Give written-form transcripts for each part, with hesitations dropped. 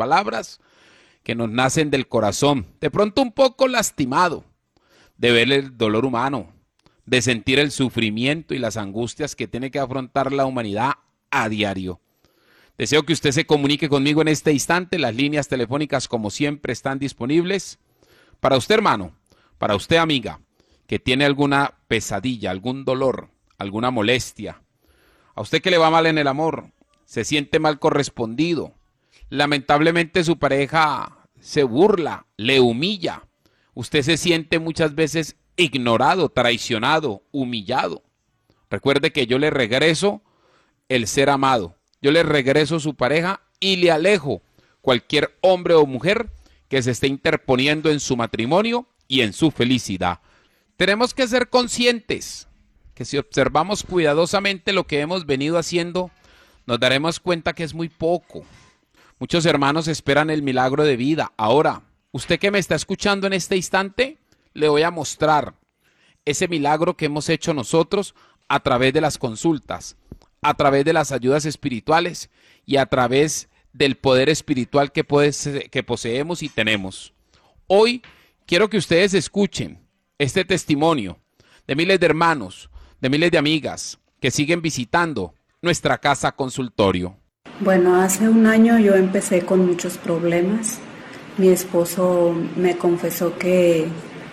palabras que nos nacen del corazón, de pronto un poco lastimado, de ver el dolor humano, de sentir el sufrimiento y las angustias que tiene que afrontar la humanidad a diario. Deseo que usted se comunique conmigo en este instante. Las líneas telefónicas, como siempre, están disponibles. Para usted, hermano, para usted, amiga, que tiene alguna pesadilla, algún dolor, alguna molestia. A usted que le va mal en el amor, se siente mal correspondido. Lamentablemente su pareja se burla, le humilla. Usted se siente muchas veces ignorado, traicionado, humillado. Recuerde que yo le regreso el ser amado. Yo le regreso su pareja y le alejo cualquier hombre o mujer que se esté interponiendo en su matrimonio y en su felicidad. Tenemos que ser conscientes que si observamos cuidadosamente lo que hemos venido haciendo, nos daremos cuenta que es muy poco. Muchos hermanos esperan el milagro de vida. Ahora, usted que me está escuchando en este instante, le voy a mostrar ese milagro que hemos hecho nosotros a través de las consultas, a través de las ayudas espirituales y a través del poder espiritual que poseemos y tenemos. Hoy quiero que ustedes escuchen este testimonio de miles de hermanos, de miles de amigas que siguen visitando nuestra casa consultorio. Bueno, hace un año yo empecé con muchos problemas. Mi esposo me confesó que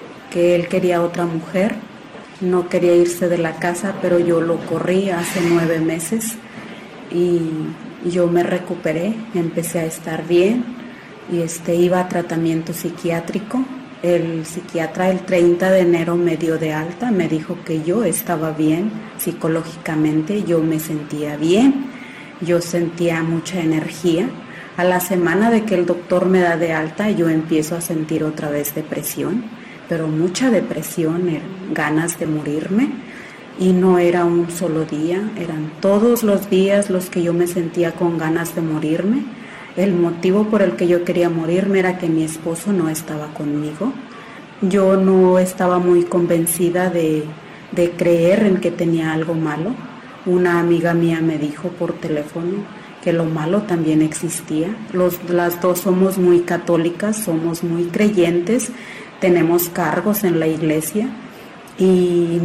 él quería otra mujer. No quería irse de la casa, pero yo lo corrí hace 9 meses y yo me recuperé, empecé a estar bien y iba a tratamiento psiquiátrico. El psiquiatra el 30 de enero me dio de alta, me dijo que yo estaba bien psicológicamente, yo me sentía bien, yo sentía mucha energía. A la semana de que el doctor me da de alta, yo empiezo a sentir otra vez depresión, pero mucha depresión, ganas de morirme, y no era un solo día, eran todos los días los que yo me sentía con ganas de morirme. El motivo por el que yo quería morirme era que mi esposo no estaba conmigo. Yo no estaba muy convencida de creer en que tenía algo malo. Una amiga mía me dijo por teléfono que lo malo también existía. Las dos somos muy católicas, somos muy creyentes, tenemos cargos en la iglesia y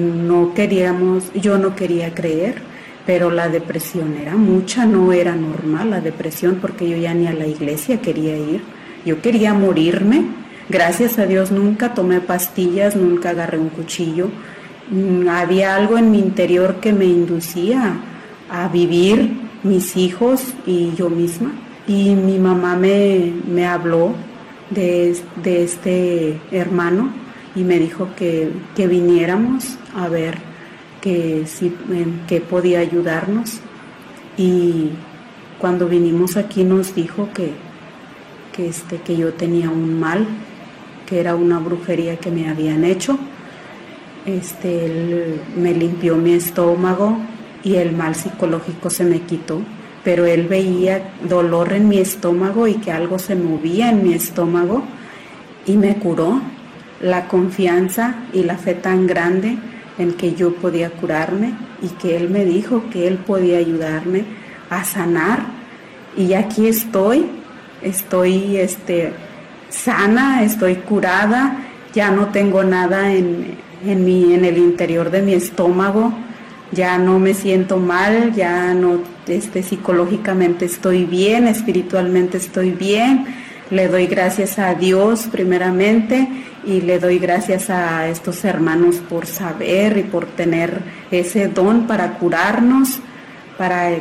yo no quería creer, pero la depresión era mucha, no era normal la depresión porque yo ya ni a la iglesia quería ir, yo quería morirme. Gracias a Dios nunca tomé pastillas, nunca agarré un cuchillo. Había algo en mi interior que me inducía a vivir, mis hijos y yo misma. Y mi mamá me habló de este hermano y me dijo que viniéramos a ver que podía ayudarnos. Y cuando vinimos aquí nos dijo que yo tenía un mal, que era una brujería que me habían hecho. Él me limpió mi estómago y el mal psicológico se me quitó, pero él veía dolor en mi estómago y que algo se movía en mi estómago y me curó. La confianza y la fe tan grande en que yo podía curarme y que él me dijo que él podía ayudarme a sanar. Y aquí estoy sana, estoy curada, ya no tengo nada en el interior de mi estómago, ya no me siento mal, ya no psicológicamente estoy bien, espiritualmente estoy bien. Le doy gracias a Dios primeramente y le doy gracias a estos hermanos por saber y por tener ese don para curarnos, para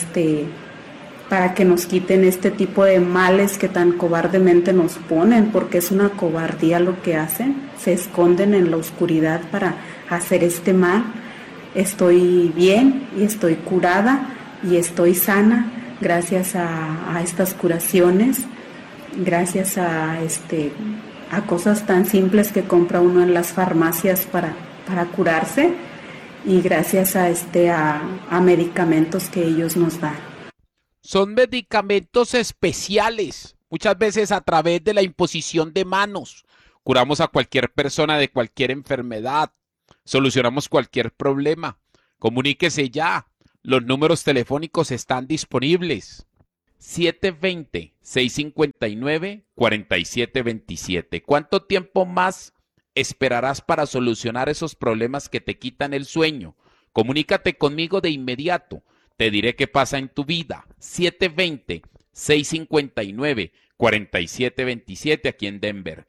que nos quiten este tipo de males que tan cobardemente nos ponen, porque es una cobardía lo que hacen, se esconden en la oscuridad para hacer este mal. Estoy bien y estoy curada y estoy sana gracias a estas curaciones, gracias a cosas tan simples que compra uno en las farmacias para curarse y gracias a medicamentos que ellos nos dan. Son medicamentos especiales, muchas veces a través de la imposición de manos. Curamos a cualquier persona de cualquier enfermedad, solucionamos cualquier problema. Comuníquese ya, los números telefónicos están disponibles. 720-659-4727. ¿Cuánto tiempo más esperarás para solucionar esos problemas que te quitan el sueño? Comunícate conmigo de inmediato. Te diré qué pasa en tu vida. 720-659-4727 aquí en Denver.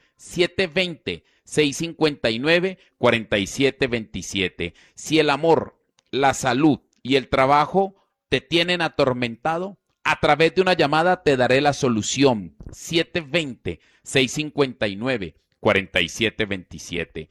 720-659-4727. Si el amor, la salud y el trabajo te tienen atormentado, a través de una llamada te daré la solución. 720-659-4727.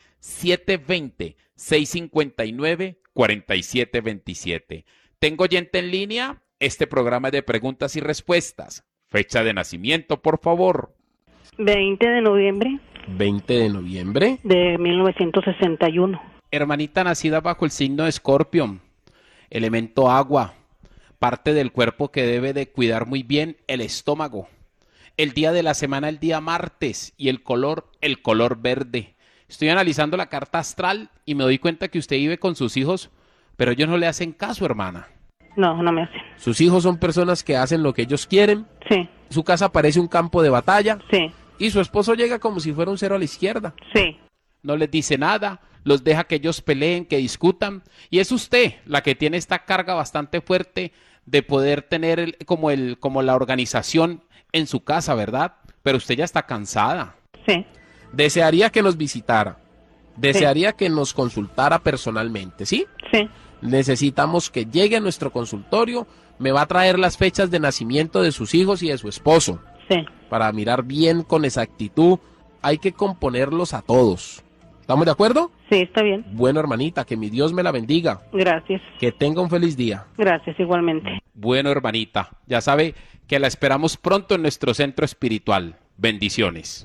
720-659-4727. ¿Tengo oyente en línea? Este programa es de preguntas y respuestas. Fecha de nacimiento, por favor. 20 de noviembre 20 de noviembre. de 1961. Hermanita nacida bajo el signo de Escorpio, elemento agua, parte del cuerpo que debe de cuidar muy bien, el estómago. El día de la semana, el día martes, y el color verde. Estoy analizando la carta astral y me doy cuenta que usted vive con sus hijos, pero ellos no le hacen caso, hermana. No, no me hacen. Sus hijos son personas que hacen lo que ellos quieren. Sí, Su casa parece un campo de batalla. sí, Y su esposo llega como si fuera un cero a la izquierda. sí, No les dice nada, los deja que ellos peleen, que discutan. Y es usted la que tiene esta carga bastante fuerte de poder tener como la organización en su casa, ¿verdad? Pero usted ya está cansada. sí, Desearía que nos visitara. Desearía que nos consultara personalmente, ¿sí? sí, Necesitamos que llegue a nuestro consultorio. Me va a traer las fechas de nacimiento de sus hijos y de su esposo sí. para mirar bien con exactitud. Hay que componerlos a todos. ¿Estamos de acuerdo? Sí, está bien. Bueno, hermanita, que mi Dios me la bendiga. Gracias, Que tenga un feliz día. gracias igualmente. Bueno, hermanita, ya sabe que la esperamos pronto en nuestro centro espiritual. Bendiciones.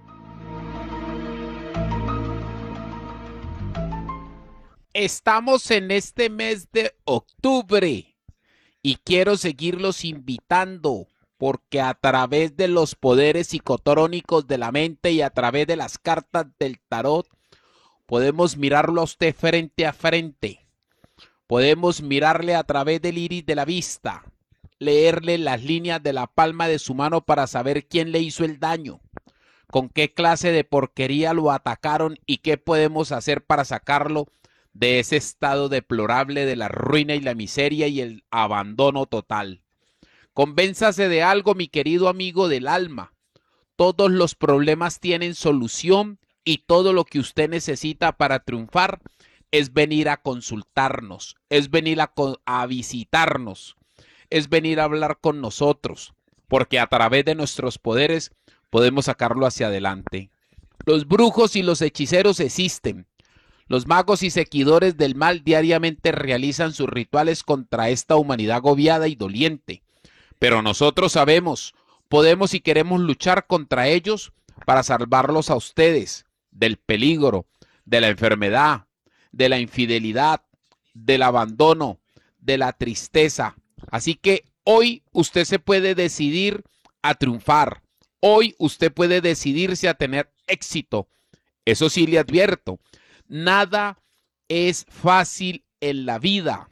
Estamos en este mes de octubre y quiero seguirlos invitando porque a través de los poderes psicotrónicos de la mente y a través de las cartas del tarot podemos mirarlo a usted frente a frente. Podemos mirarle a través del iris de la vista, leerle las líneas de la palma de su mano para saber quién le hizo el daño, con qué clase de porquería lo atacaron y qué podemos hacer para sacarlo de ese estado deplorable de la ruina y la miseria y el abandono total. Convénzase de algo, mi querido amigo del alma. Todos los problemas tienen solución y todo lo que usted necesita para triunfar es venir a consultarnos, es venir a visitarnos, es venir a hablar con nosotros, porque a través de nuestros poderes podemos sacarlo hacia adelante. Los brujos y los hechiceros existen. Los magos y seguidores del mal diariamente realizan sus rituales contra esta humanidad agobiada y doliente. Pero nosotros sabemos, podemos y queremos luchar contra ellos para salvarlos a ustedes del peligro, de la enfermedad, de la infidelidad, del abandono, de la tristeza. Así que hoy usted se puede decidir a triunfar. Hoy usted puede decidirse a tener éxito. Eso sí le advierto. Nada es fácil en la vida.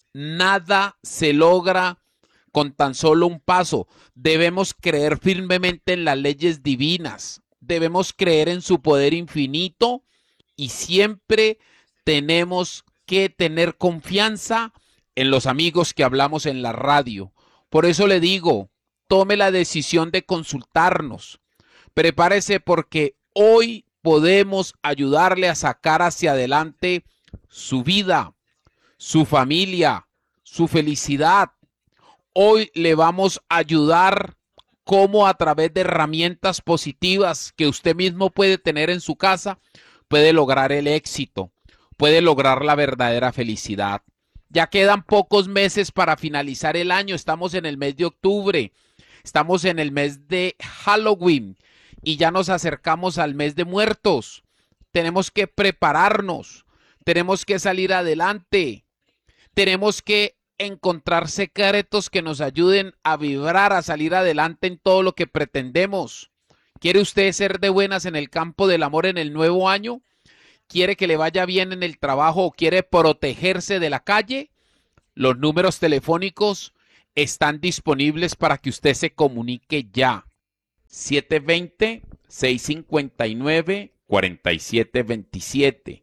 Nada se logra con tan solo un paso. Debemos creer firmemente en las leyes divinas. Debemos creer en su poder infinito y siempre tenemos que tener confianza en los amigos que hablamos en la radio. Por eso le digo, tome la decisión de consultarnos. Prepárese porque hoy podemos ayudarle a sacar hacia adelante su vida, su familia, su felicidad. Hoy le vamos a ayudar cómo a través de herramientas positivas que usted mismo puede tener en su casa, puede lograr el éxito, puede lograr la verdadera felicidad. Ya quedan pocos meses para finalizar el año, estamos en el mes de octubre, estamos en el mes de Halloween y ya nos acercamos al mes de muertos. Tenemos que prepararnos, tenemos que salir adelante, tenemos que encontrar secretos que nos ayuden a vibrar, a salir adelante en todo lo que pretendemos. ¿Quiere usted ser de buenas en el campo del amor en el nuevo año? ¿Quiere que le vaya bien en el trabajo o quiere protegerse de la calle? Los números telefónicos están disponibles para que usted se comunique ya. 720-659-4727.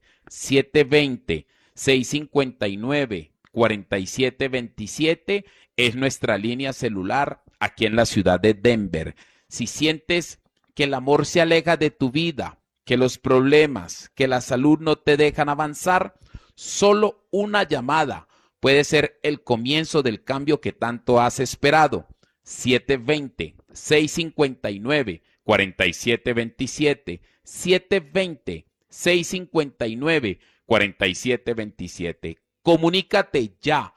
720-659-4727 es nuestra línea celular aquí en la ciudad de Denver. Si sientes que el amor se aleja de tu vida, que los problemas, que la salud no te dejan avanzar, solo una llamada puede ser el comienzo del cambio que tanto has esperado. 720-659-4727. 720-659-4727. Comunícate ya.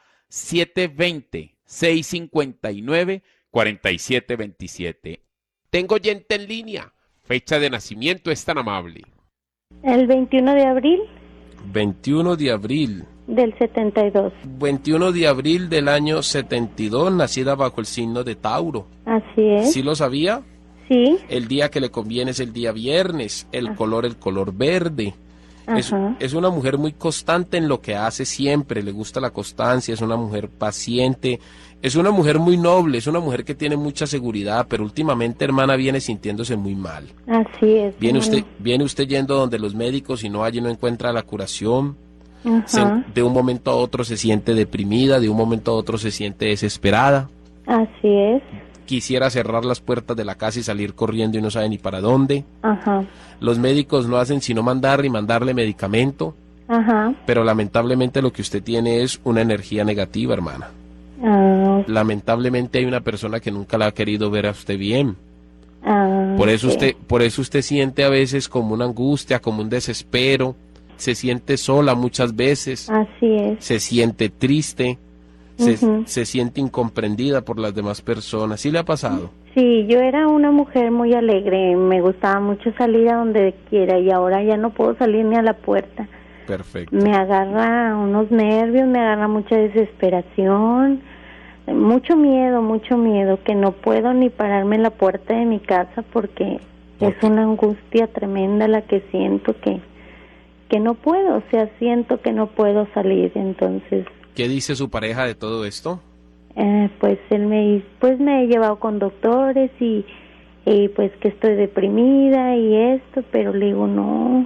720-659-4727. Tengo oyente en línea. Fecha de nacimiento es tan amable. El 21 de abril 21 de abril. del 72. 21 de abril del año 72, nacida bajo el signo de Tauro. Así es. ¿Sí lo sabía? Sí. El día que le conviene es el día viernes, el color verde. Ajá. Es una mujer muy constante en lo que hace siempre, le gusta la constancia, es una mujer paciente, es una mujer muy noble, es una mujer que tiene mucha seguridad, pero últimamente, hermana, viene sintiéndose muy mal. Así es. Viene usted yendo donde los médicos y allí no encuentra la curación. Ajá. De un momento a otro se siente deprimida, de un momento a otro se siente desesperada. Así es. Quisiera cerrar las puertas de la casa y salir corriendo y no sabe ni para dónde. Ajá. Los médicos no hacen sino mandarle medicamento, Ajá. pero lamentablemente lo que usted tiene es una energía negativa, hermana. Ah, Lamentablemente hay una persona que nunca la ha querido ver a usted bien. por eso usted siente a veces como una angustia, como un desespero, se siente sola muchas veces, Así es. se siente triste, se siente incomprendida por las demás personas. ¿Sí le ha pasado? Sí, yo era una mujer muy alegre, me gustaba mucho salir a donde quiera y ahora ya no puedo salir ni a la puerta. Perfecto. Me agarra unos nervios, me agarra mucha desesperación, mucho miedo, que no puedo ni pararme en la puerta de mi casa porque ¿Por es qué? una angustia tremenda la que siento que no puedo, o sea, siento que no puedo salir, entonces ¿Qué dice su pareja de todo esto? pues él me he llevado con doctores y pues que estoy deprimida y esto, pero le digo no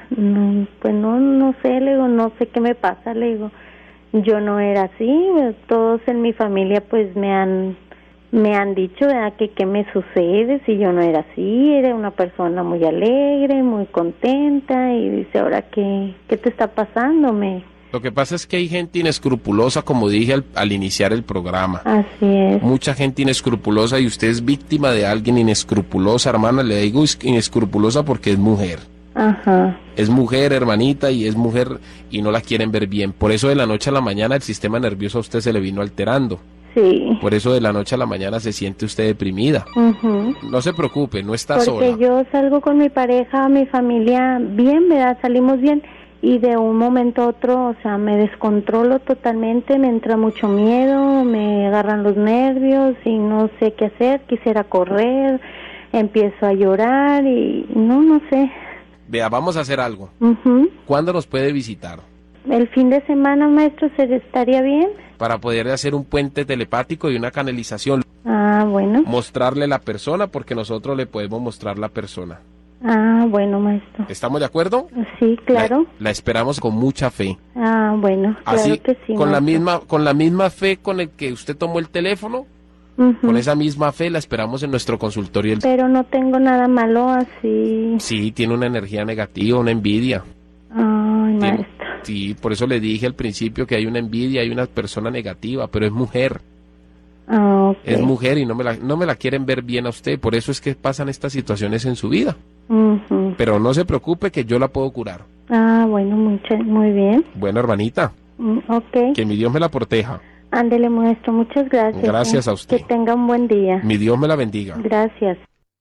sé, le digo no sé qué me pasa, le digo yo no era así, todos en mi familia pues me han dicho ¿verdad? que qué me sucede si yo no era así, era una persona muy alegre, muy contenta y dice ahora qué te está pasando, Lo que pasa es que hay gente inescrupulosa, como dije al iniciar el programa. Así es. Mucha gente inescrupulosa y usted es víctima de alguien inescrupulosa, hermana. Le digo inescrupulosa porque es mujer. Ajá. Es mujer, hermanita, y es mujer y no la quieren ver bien. Por eso de la noche a la mañana el sistema nervioso a usted se le vino alterando. Sí. Por eso de la noche a la mañana se siente usted deprimida. Ujú. No se preocupe, no está Porque sola. yo salgo con mi pareja, mi familia bien, ¿verdad? Salimos bien y de un momento a otro, o sea, me descontrolo totalmente, me entra mucho miedo, me agarran los nervios y no sé qué hacer, quisiera correr, empiezo a llorar y no sé. Vea, vamos a hacer algo. Ujú. ¿Cuándo nos puede visitar? El fin de semana, maestro, ¿se estaría bien? Para poder hacer un puente telepático y una canalización. Ah, bueno. Mostrarle la persona porque nosotros le podemos mostrar la persona. Ah, bueno, maestro. ¿Estamos de acuerdo? Sí, claro. La esperamos con mucha fe. Ah, bueno, claro Así, que sí. con maestro. la misma fe con el que usted tomó el teléfono, Ujú. con esa misma fe la esperamos en nuestro consultorio. Pero no tengo nada malo así. Sí, tiene una energía negativa, una envidia. Ay, Tiene- maestro. Sí, por eso le dije al principio que hay una envidia, hay una persona negativa, pero es mujer. Ah, ok. Es mujer y no me la quieren ver bien a usted, por eso es que pasan estas situaciones en su vida. Ujú. Pero no se preocupe que yo la puedo curar. Ah, bueno, muy bien. Bueno, hermanita, Ok. que mi Dios me la proteja. Ándele, maestro, muchas gracias. Gracias a usted. Que tenga un buen día. Mi Dios me la bendiga. Gracias.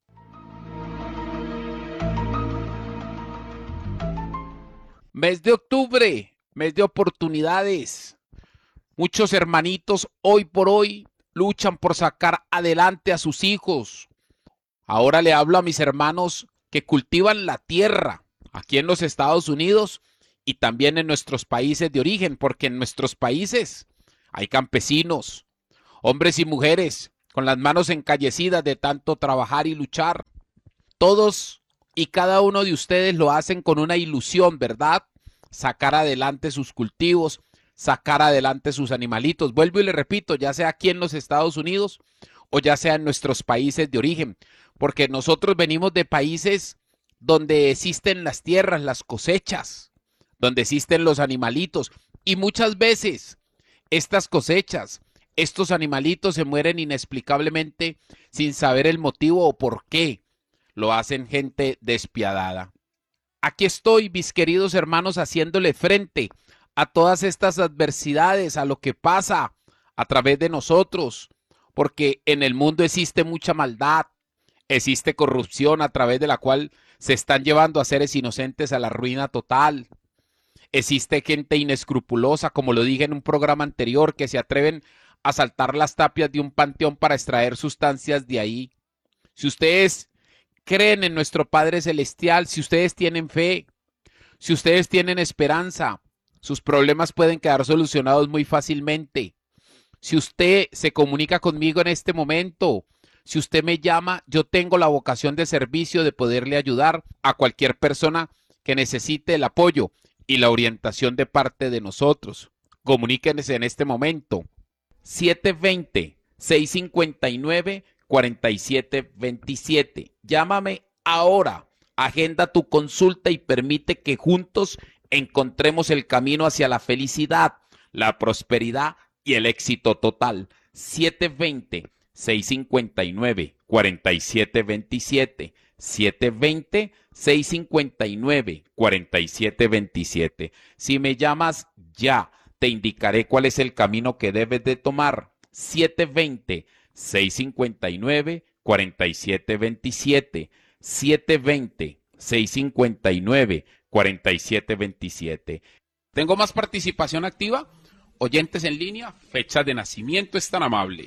Mes de octubre, mes de oportunidades. Muchos hermanitos hoy por hoy luchan por sacar adelante a sus hijos. Ahora le hablo a mis hermanos que cultivan la tierra aquí en los Estados Unidos y también en nuestros países de origen, porque en nuestros países hay campesinos, Hombres y mujeres, con las manos encallecidas de tanto trabajar y luchar. Todos y cada uno de ustedes lo hacen con una ilusión, ¿verdad? Sacar adelante sus cultivos, sacar adelante sus animalitos. Vuelvo y le repito, ya sea aquí en los Estados Unidos o ya sea en nuestros países de origen, porque nosotros venimos de países donde existen las tierras, las cosechas, donde existen los animalitos, y muchas veces estas cosechas, estos animalitos se mueren inexplicablemente sin saber el motivo o por qué. Lo hacen gente despiadada. Aquí estoy, mis queridos hermanos, haciéndole frente a todas estas adversidades, a lo que pasa a través de nosotros, porque en el mundo existe mucha maldad, existe corrupción a través de la cual se están llevando a seres inocentes a la ruina total. Existe gente inescrupulosa, como lo dije en un programa anterior, que se atreven a saltar las tapias de un panteón para extraer sustancias de ahí. Si ustedes creen en nuestro Padre Celestial, si ustedes tienen fe, si ustedes tienen esperanza, sus problemas pueden quedar solucionados muy fácilmente. Si usted se comunica conmigo en este momento, si usted me llama, yo tengo la vocación de servicio de poderle ayudar a cualquier persona que necesite el apoyo y la orientación de parte de nosotros. Comuníquense en este momento. 720-659-4727. Llámame ahora. Agenda tu consulta y permite que juntos encontremos el camino hacia la felicidad, la prosperidad y el éxito total. 720-659-4727. 720-659-4727. Si me llamas ya, te indicaré cuál es el camino que debes de tomar. 720-659-4727. 720-659-4727. ¿Tengo más participación activa? Oyentes en línea, fecha de nacimiento es tan amable.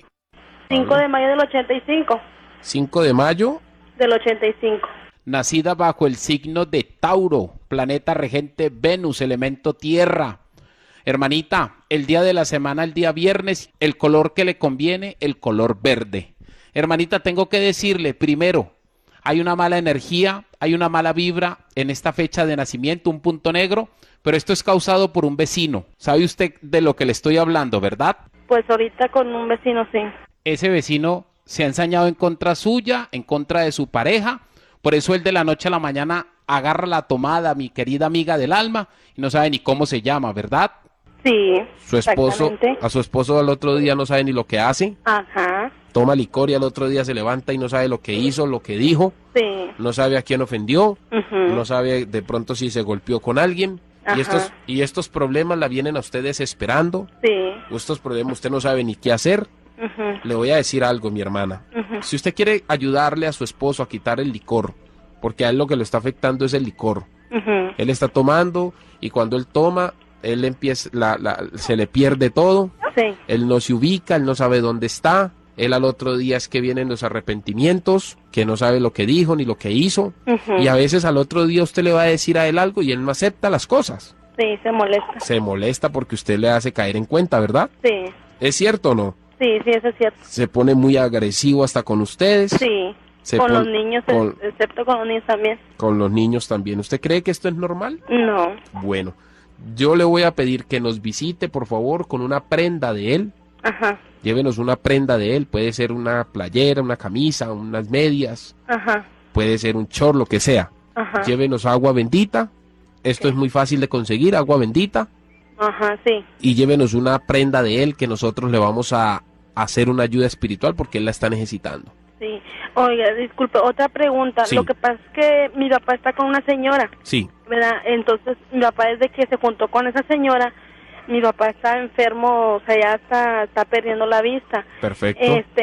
5 de mayo del 85. 5 de mayo. Del 85. Nacida bajo el signo de Tauro, planeta regente Venus, elemento tierra. Hermanita, el día de la semana, el día viernes, el color que le conviene, el color verde. Hermanita, tengo que decirle, primero, hay una mala energía, hay una mala vibra en esta fecha de nacimiento, un punto negro, pero esto es causado por un vecino. ¿Sabe usted de lo que le estoy hablando, verdad? Pues ahorita con un vecino, sí. Ese vecino se ha ensañado en contra suya, en contra de su pareja, por eso él de la noche a la mañana agarra la tomada, mi querida amiga del alma, y no sabe ni cómo se llama, ¿verdad? Sí, Su esposo, exactamente. a su esposo al otro día no sabe ni lo que hace, Ajá, toma licor y al otro día se levanta y no sabe lo que hizo, lo que dijo, sí. no sabe a quién ofendió, Ujú. no sabe de pronto si se golpeó con alguien, Ajá. y estos problemas la vienen a ustedes esperando, Sí. estos problemas usted no sabe ni qué hacer. Ujú. Le voy a decir algo, mi hermana. Ujú. Si usted quiere ayudarle a su esposo a quitar el licor, porque a él lo que lo está afectando es el licor. Ujú. Él está tomando y cuando él toma, él empieza, se le pierde todo, Sí. él no se ubica, él no sabe dónde está, él al otro día es que vienen los arrepentimientos, que no sabe lo que dijo ni lo que hizo, Ujú. y a veces al otro día usted le va a decir a él algo y él no acepta las cosas. Sí, se molesta. Se molesta porque usted le hace caer en cuenta, ¿verdad? Sí. ¿Es cierto o no? Sí, sí, eso es cierto. Se pone muy agresivo hasta con ustedes. Sí. Se Con pon- los niños, con- excepto con los niños también. Con los niños también. ¿Usted cree que esto es normal? No. Bueno, yo le voy a pedir que nos visite, por favor, con una prenda de él. Ajá. Llévenos una prenda de él. Puede ser una playera, una camisa, unas medias. Ajá. Puede ser un short, lo que sea. Ajá. Llévenos agua bendita. Esto es muy fácil de conseguir, agua bendita. Ajá, sí. Y llévenos una prenda de él que nosotros le vamos a hacer una ayuda espiritual porque él la está necesitando. Sí. Oiga, disculpe, otra pregunta. Sí. Lo que pasa es que mi papá está con una señora, Sí, ¿verdad? Entonces, mi papá desde que se juntó con esa señora, mi papá está enfermo, o sea, ya está perdiendo la vista. perfecto.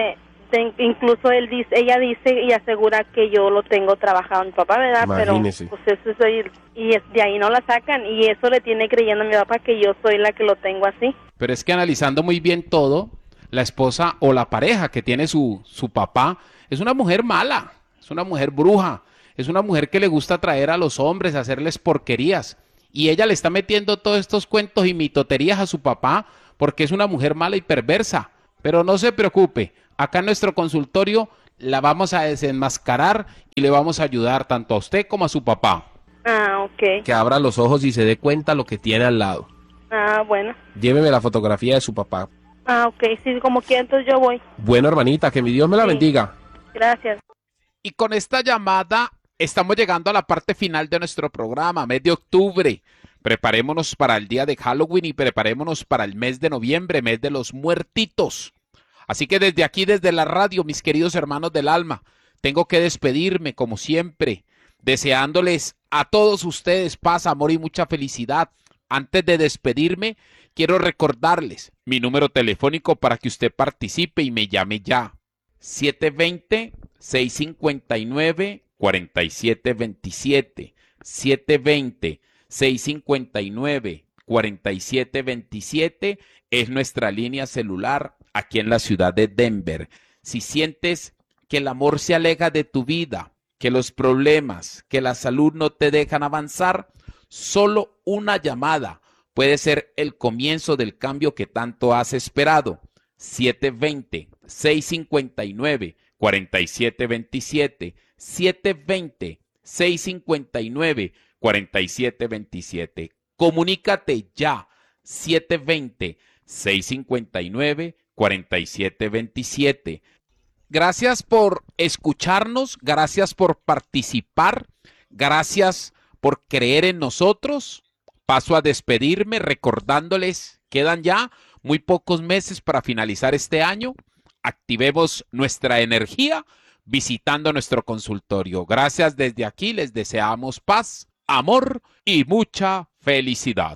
Incluso ella dice y asegura que yo lo tengo trabajado en mi papá, ¿verdad? Imagínese. Pero pues eso es de ahí no la sacan y eso le tiene creyendo a mi papá que yo soy la que lo tengo así. Pero es que analizando muy bien todo, la esposa o la pareja que tiene su papá es una mujer mala, es una mujer bruja, es una mujer que le gusta traer a los hombres, hacerles porquerías. Y ella le está metiendo todos estos cuentos y mitoterías a su papá porque es una mujer mala y perversa. Pero no se preocupe, acá en nuestro consultorio la vamos a desenmascarar y le vamos a ayudar tanto a usted como a su papá. Ah, ok. Que abra los ojos y se dé cuenta lo que tiene al lado. Ah, bueno. Lléveme la fotografía de su papá. Ah, ok. Sí, como quiera, entonces yo voy. Bueno, hermanita, que mi Dios me la Sí. bendiga. Gracias. Y con esta llamada estamos llegando a la parte final de nuestro programa, mes de octubre. Preparémonos para el día de Halloween y preparémonos para el mes de noviembre, mes de los muertitos. Así que desde aquí, desde la radio, mis queridos hermanos del alma, tengo que despedirme como siempre, deseándoles a todos ustedes paz, amor y mucha felicidad. Antes de despedirme, quiero recordarles mi número telefónico para que usted participe y me llame ya. 720-659-4727. 720-659-4727 es nuestra línea celular aquí en la ciudad de Denver. Si sientes que el amor se aleja de tu vida, que los problemas, que la salud no te dejan avanzar, solo una llamada puede ser el comienzo del cambio que tanto has esperado. 720-659-4727. 720-659-4727. Comunícate ya. 720-659-4727. Gracias por escucharnos, gracias por participar, gracias por creer en nosotros. Paso a despedirme recordándoles, quedan ya muy pocos meses para finalizar este año. Activemos nuestra energía visitando nuestro consultorio. Gracias desde aquí, les deseamos paz, amor y mucha felicidad.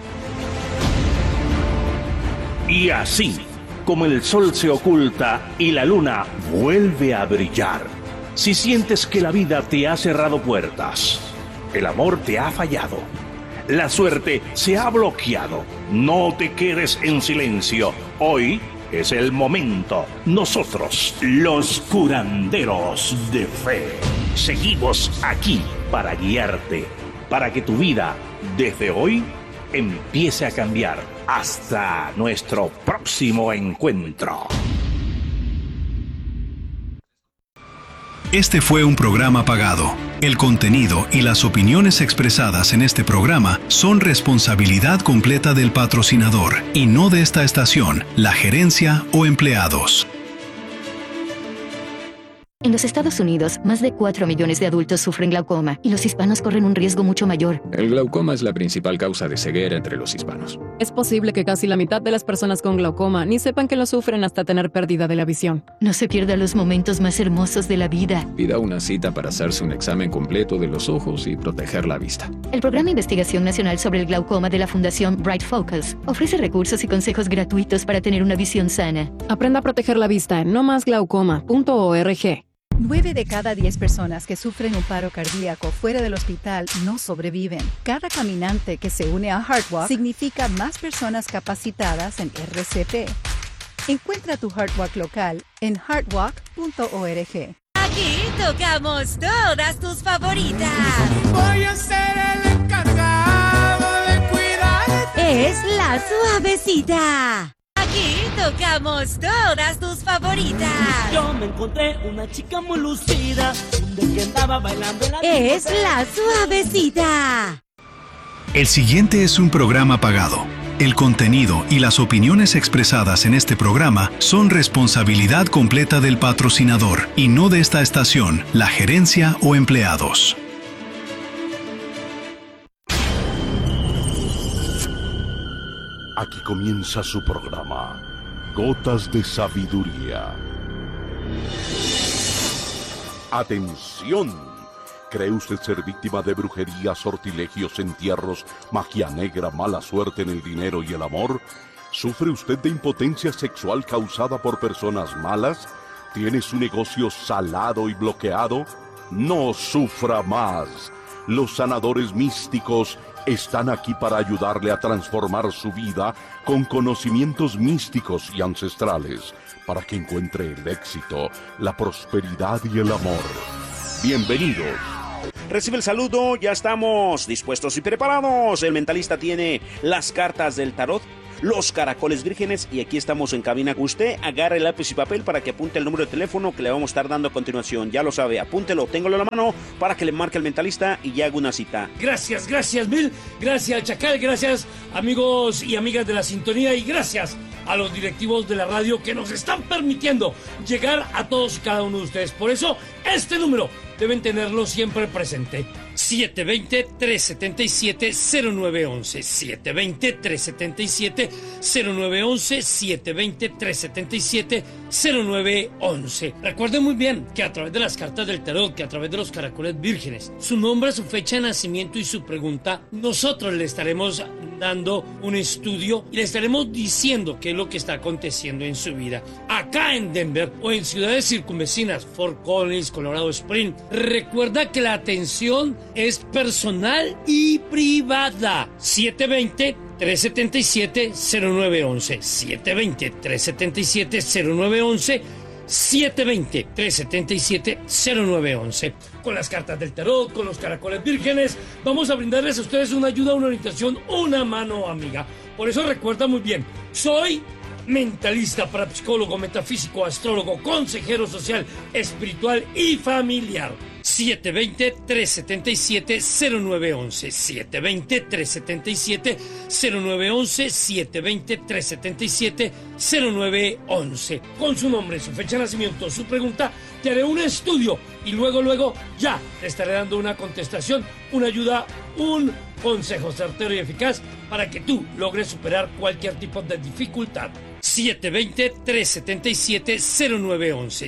Y así, como el sol se oculta y la luna vuelve a brillar, si sientes que la vida te ha cerrado puertas, el amor te ha fallado, la suerte se ha bloqueado, no te quedes en silencio. Hoy es el momento. Nosotros, los curanderos de fe, seguimos aquí para guiarte, para que tu vida, desde hoy, empiece a cambiar. Hasta nuestro próximo encuentro. Este fue un programa pagado. El contenido y las opiniones expresadas en este programa son responsabilidad completa del patrocinador y no de esta estación, la gerencia o empleados. En los Estados Unidos, más de 4 millones de adultos sufren glaucoma y los hispanos corren un riesgo mucho mayor. El glaucoma es la principal causa de ceguera entre los hispanos. Es posible que casi la mitad de las personas con glaucoma ni sepan que lo sufren hasta tener pérdida de la visión. No se pierda los momentos más hermosos de la vida. Pida una cita para hacerse un examen completo de los ojos y proteger la vista. El Programa de Investigación Nacional sobre el Glaucoma de la Fundación Bright Focus ofrece recursos y consejos gratuitos para tener una visión sana. Aprenda a proteger la vista en nomasglaucoma.org. 9 de cada 10 personas que sufren un paro cardíaco fuera del hospital no sobreviven. Cada caminante que se une a HeartWalk significa más personas capacitadas en RCP. Encuentra tu HeartWalk local en heartwalk.org. Aquí tocamos todas tus favoritas. Voy a ser el encargado de cuidarte. Es la suavecita. Aquí tocamos todas tus favoritas. Yo me encontré una chica muy lucida, que andaba bailando en la... Es la suavecita. El siguiente es un programa pagado. El contenido y las opiniones expresadas en este programa son responsabilidad completa del patrocinador y no de esta estación, la gerencia o empleados. Aquí comienza su programa, Gotas de Sabiduría. ¡Atención! ¿Cree usted ser víctima de brujería, sortilegios, entierros, magia negra, mala suerte en el dinero y el amor? ¿Sufre usted de impotencia sexual causada por personas malas? ¿Tiene su negocio salado y bloqueado? ¡No sufra más! Los sanadores místicos están aquí para ayudarle a transformar su vida con conocimientos místicos y ancestrales, para que encuentre el éxito, la prosperidad y el amor. Bienvenidos. Recibe el saludo, ya estamos dispuestos y preparados. El mentalista tiene las cartas del tarot, Los Caracoles Vírgenes, y aquí estamos en cabina. Usted agarre lápiz y papel para que apunte el número de teléfono que le vamos a estar dando a continuación. Ya lo sabe, apúntelo, téngalo a la mano para que le marque el mentalista y ya haga una cita. Gracias mil, gracias Chacal, gracias amigos y amigas de la sintonía y gracias a los directivos de la radio que nos están permitiendo llegar a todos y cada uno de ustedes. Por eso, este número deben tenerlo siempre presente. 720-377-0911. 720-377-0911. 720-377-0911. Recuerden muy bien que a través de las cartas del tarot, que a través de los caracoles vírgenes, su nombre, su fecha de nacimiento y su pregunta, nosotros le estaremos dando un estudio y le estaremos diciendo qué es lo que está aconteciendo en su vida. Acá en Denver o en ciudades circunvecinas, Fort Collins, Colorado Springs, recuerda que la atención es personal y privada. 720-377-0911. 720-377-0911. 720-377-0911. Con las cartas del tarot, con los caracoles vírgenes, vamos a brindarles a ustedes una ayuda, una orientación, una mano amiga. Por eso recuerda muy bien, soy mentalista, parapsicólogo, metafísico, astrólogo, consejero social, espiritual y familiar. 720-377-0911. 720-377-0911. 720-377-0911. Con su nombre, su fecha de nacimiento, su pregunta, te haré un estudio y luego ya te estaré dando una contestación, una ayuda, un consejo certero y eficaz para que tú logres superar cualquier tipo de dificultad. 720-377-0911.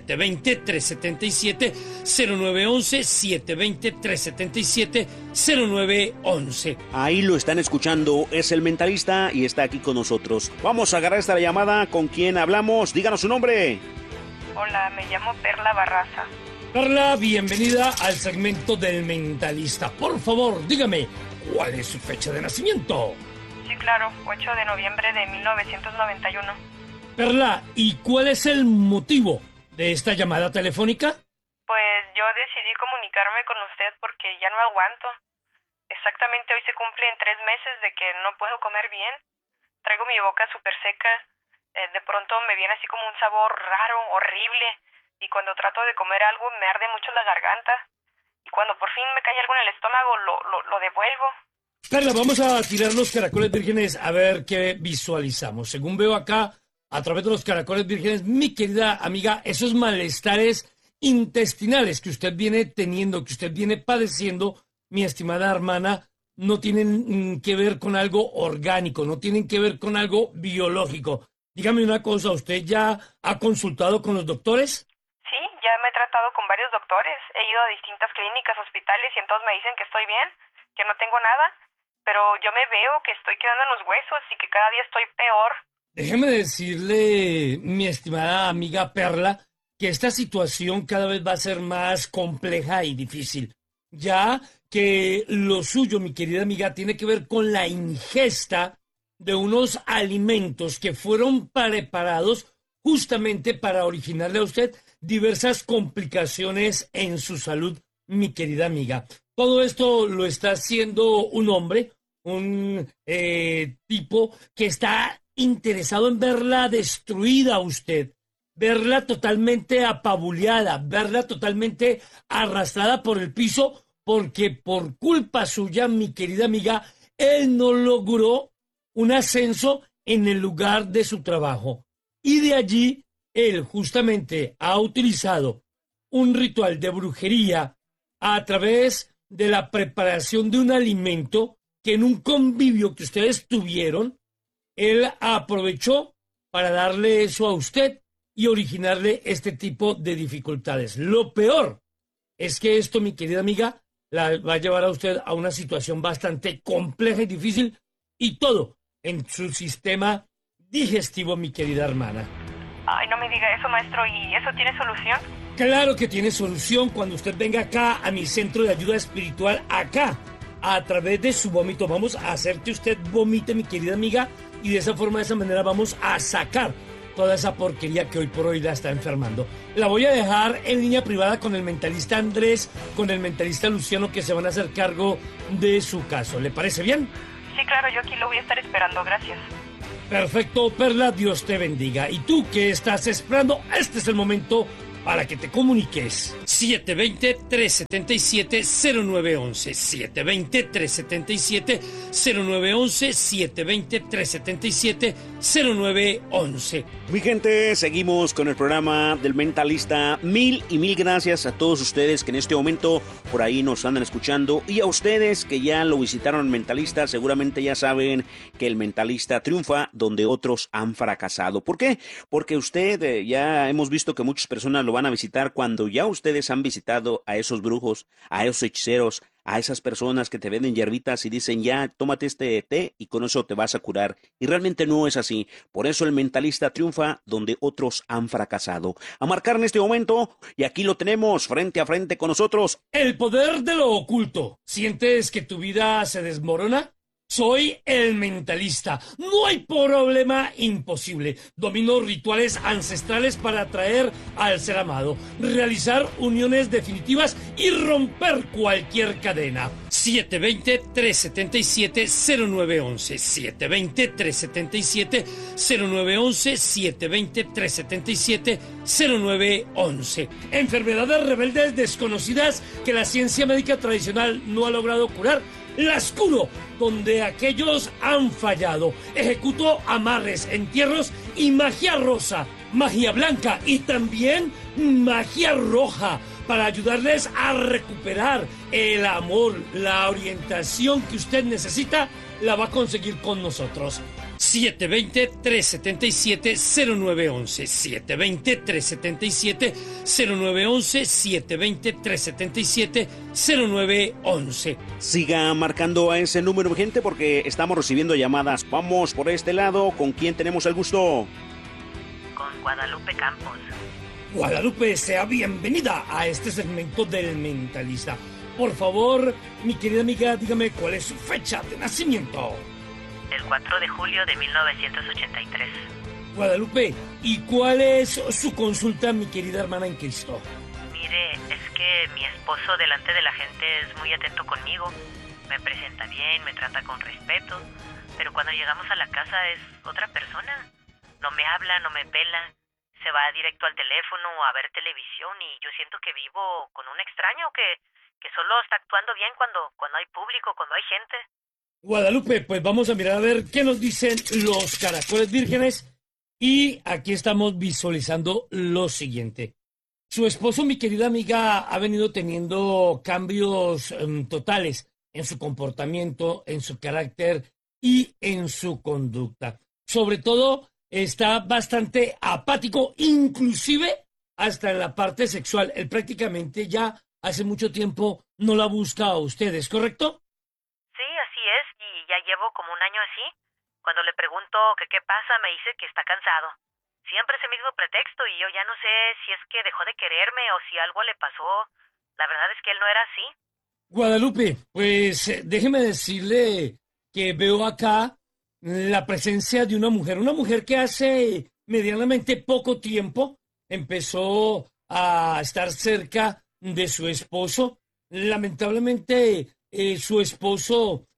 720-377-0911. 720-377-0911. Ahí lo están escuchando, es el mentalista y está aquí con nosotros. Vamos a agarrar esta llamada. ¿Con quién hablamos? Díganos su nombre. Hola, me llamo Perla Barraza. Perla, bienvenida al segmento del mentalista. Por favor, dígame, ¿cuál es su fecha de nacimiento? Sí, claro, 8 de noviembre de 1991. Perla, ¿y cuál es el motivo de esta llamada telefónica? Pues yo decidí comunicarme con usted porque ya no aguanto. Exactamente hoy se cumplen 3 meses de que no puedo comer bien. Traigo mi boca súper seca. De pronto me viene así como un sabor raro, horrible. Y cuando trato de comer algo me arde mucho la garganta. Y cuando por fin me cae algo en el estómago lo devuelvo. Perla, vamos a tirar los caracoles vírgenes a ver qué visualizamos. Según veo acá, a través de los caracoles vírgenes, mi querida amiga, esos malestares intestinales que usted viene teniendo, que usted viene padeciendo, mi estimada hermana, no tienen que ver con algo orgánico, no tienen que ver con algo biológico. Dígame una cosa, ¿usted ya ha consultado con los doctores? Sí, ya me he tratado con varios doctores. He ido a distintas clínicas, hospitales y entonces me dicen que estoy bien, que no tengo nada. Pero yo me veo que estoy quedando en los huesos y que cada día estoy peor. Déjeme decirle, mi estimada amiga Perla, que esta situación cada vez va a ser más compleja y difícil. Ya que lo suyo, mi querida amiga, tiene que ver con la ingesta de unos alimentos que fueron preparados justamente para originarle a usted diversas complicaciones en su salud, mi querida amiga. Todo esto lo está haciendo un hombre, un tipo que está interesado en verla destruida a usted, verla totalmente apabuleada, verla totalmente arrastrada por el piso, porque por culpa suya, mi querida amiga, él no logró un ascenso en el lugar de su trabajo. Y de allí, él justamente ha utilizado un ritual de brujería a través de la preparación de un alimento que en un convivio que ustedes tuvieron, él aprovechó para darle eso a usted y originarle este tipo de dificultades. Lo peor es que esto, mi querida amiga, la va a llevar a usted a una situación bastante compleja y difícil, y todo en su sistema digestivo, mi querida hermana. Ay, no me diga eso, maestro. ¿Y eso tiene solución? Claro que tiene solución cuando usted venga acá a mi centro de ayuda espiritual, acá, a través de su vómito. Vamos a hacer que usted vomite, mi querida amiga, y de esa forma, de esa manera, vamos a sacar toda esa porquería que hoy por hoy la está enfermando. La voy a dejar en línea privada con el mentalista Andrés, con el mentalista Luciano, que se van a hacer cargo de su caso. ¿Le parece bien? Sí, claro, yo aquí lo voy a estar esperando. Gracias. Perfecto, Perla, Dios te bendiga. ¿Y tú qué estás esperando? Este es el momento para que te comuniques. 720-377-0911. 720-377-0911. 720-377-0911. Mi gente, seguimos con el programa del Mentalista. Mil y mil gracias a todos ustedes que en este momento por ahí nos andan escuchando. Y a ustedes que ya lo visitaron el Mentalista, seguramente ya saben que el Mentalista triunfa donde otros han fracasado. ¿Por qué? Porque usted, ya hemos visto que muchas personas lo van a visitar cuando ya ustedes han visitado a esos brujos, a esos hechiceros, a esas personas que te venden hierbitas y dicen ya, tómate este té y con eso te vas a curar. Y realmente no es así. Por eso el Mentalista triunfa donde otros han fracasado. A marcar en este momento, y aquí lo tenemos frente a frente con nosotros. El poder de lo oculto. ¿Sientes que tu vida se desmorona? Soy el Mentalista. No hay problema imposible. Domino rituales ancestrales para atraer al ser amado, realizar uniones definitivas y romper cualquier cadena. 720-377-0911. 720-377-0911. 720-377-0911. Enfermedades rebeldes desconocidas que la ciencia médica tradicional no ha logrado curar. Las curo donde aquellos han fallado. Ejecuto amarres, entierros y magia rosa, magia blanca y también magia roja para ayudarles a recuperar el amor, la orientación que usted necesita, la va a conseguir con nosotros. 720-377-0911. 720-377-0911. 720-377-0911. Siga marcando a ese número, gente, porque estamos recibiendo llamadas. Vamos por este lado. ¿Con quién tenemos el gusto? Con Guadalupe Campos. Guadalupe, sea bienvenida a este segmento del Mentalista. Por favor, mi querida amiga, dígame cuál es su fecha de nacimiento. El 4 de julio de 1983. Guadalupe, ¿y cuál es su consulta, mi querida hermana en Cristo? Mire, es que mi esposo delante de la gente es muy atento conmigo. Me presenta bien, me trata con respeto. Pero cuando llegamos a la casa es otra persona. No me habla, no me pela. Se va directo al teléfono a ver televisión y yo siento que vivo con un extraño que solo está actuando bien cuando hay público, cuando hay gente. Guadalupe, pues vamos a mirar a ver qué nos dicen los caracoles vírgenes. Y aquí estamos visualizando lo siguiente. Su esposo, mi querida amiga, ha venido teniendo cambios totales en su comportamiento, en su carácter y en su conducta. Sobre todo, está bastante apático, inclusive hasta en la parte sexual. Él prácticamente ya hace mucho tiempo no la busca a ustedes, ¿correcto? Sí, así es, y ya llevo como un año así. Cuando le pregunto que qué pasa, me dice que está cansado. Siempre ese mismo pretexto y yo ya no sé si es que dejó de quererme o si algo le pasó. La verdad es que él no era así. Guadalupe, pues déjeme decirle que veo acá la presencia de una mujer que hace medianamente poco tiempo empezó a estar cerca de su esposo. Lamentablemente, su esposo,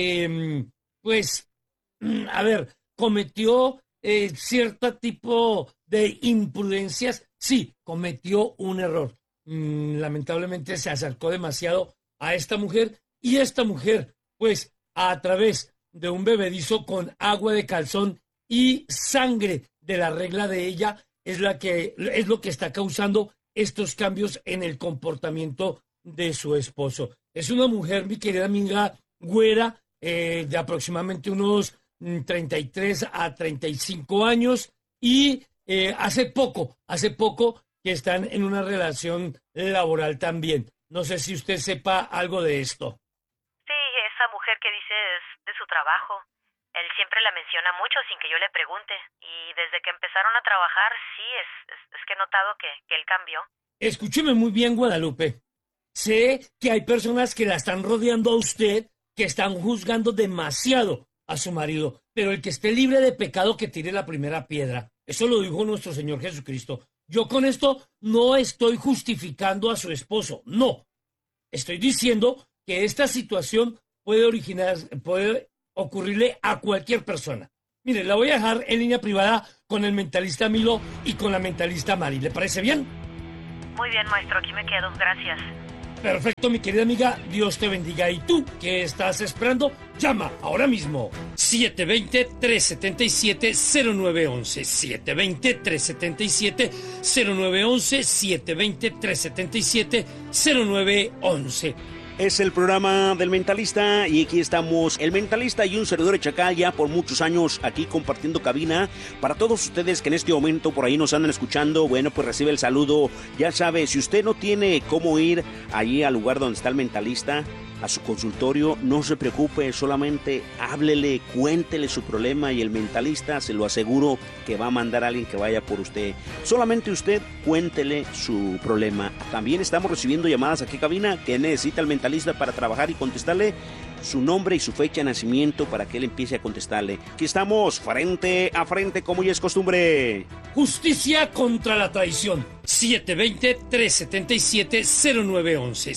cometió cierto tipo de imprudencias. Sí, cometió un error. Lamentablemente se acercó demasiado a esta mujer y esta mujer, pues, a través de un bebedizo con agua de calzón y sangre de la regla de ella, es lo que está causando estos cambios en el comportamiento de su esposo. Es una mujer, mi querida amiga, güera, de aproximadamente unos 33 a 35 años y hace poco que están en una relación laboral también. No sé si usted sepa algo de esto. Sí, esa mujer que dice es de su trabajo. Él siempre la menciona mucho sin que yo le pregunte. Y desde que empezaron a trabajar, sí, es que he notado que él cambió. Escúcheme muy bien, Guadalupe. Sé que hay personas que la están rodeando a usted, que están juzgando demasiado a su marido, pero el que esté libre de pecado que tire la primera piedra. Eso lo dijo nuestro Señor Jesucristo. Yo con esto no estoy justificando a su esposo, no. Estoy diciendo que esta situación puede ocurrirle a cualquier persona. Mire, la voy a dejar en línea privada con el mentalista Milo y con la mentalista Mari. ¿Le parece bien? Muy bien, maestro, aquí me quedo. Gracias. Perfecto, mi querida amiga. Dios te bendiga. ¿Y tú qué estás esperando? Llama ahora mismo. 720-377-0911. 720-377-0911. 720-377-0911. Es el programa del Mentalista y aquí estamos, el Mentalista y un servidor de Chacal, ya por muchos años aquí compartiendo cabina. Para todos ustedes que en este momento por ahí nos andan escuchando, bueno, pues recibe el saludo. Ya sabe, si usted no tiene cómo ir allí al lugar donde está el Mentalista, a su consultorio, no se preocupe, solamente háblele, cuéntele su problema y el Mentalista, se lo aseguro, que va a mandar a alguien que vaya por usted. Solamente usted cuéntele su problema. También estamos recibiendo llamadas aquí en cabina. Que necesita el Mentalista para trabajar y contestarle? Su nombre y su fecha de nacimiento para que él empiece a contestarle. Aquí estamos, frente a frente, como ya es costumbre. Justicia contra la traición. 720-377-0911.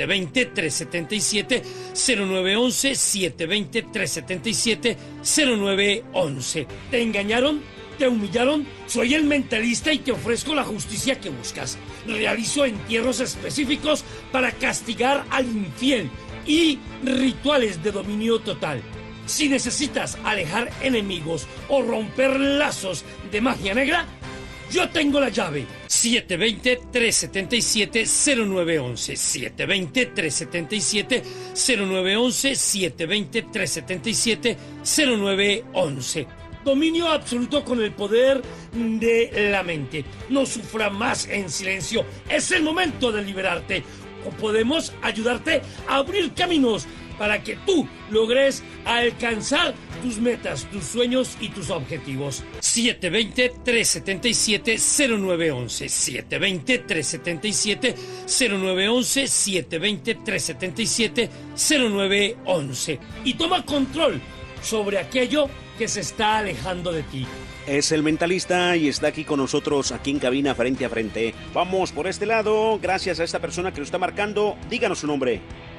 720-377-0911. 720-377-0911. ¿Te engañaron? ¿Te humillaron? Soy el Mentalista y te ofrezco la justicia que buscas. Realizo entierros específicos para castigar al infiel y rituales de dominio total. Si necesitas alejar enemigos o romper lazos de magia negra, yo tengo la llave. 720-377-0911. 720-377-0911. 720-377-0911. Dominio absoluto con el poder de la mente. No sufra más en silencio. Es el momento de liberarte. O podemos ayudarte a abrir caminos para que tú logres alcanzar tus metas, tus sueños y tus objetivos. 720-377-0911. 720-377-0911. 720-377-0911. Y toma control sobre aquello que se está alejando de ti. Es el Mentalista y está aquí con nosotros, aquí en cabina, frente a frente. Vamos por este lado, gracias a esta persona que lo está marcando. Díganos su nombre.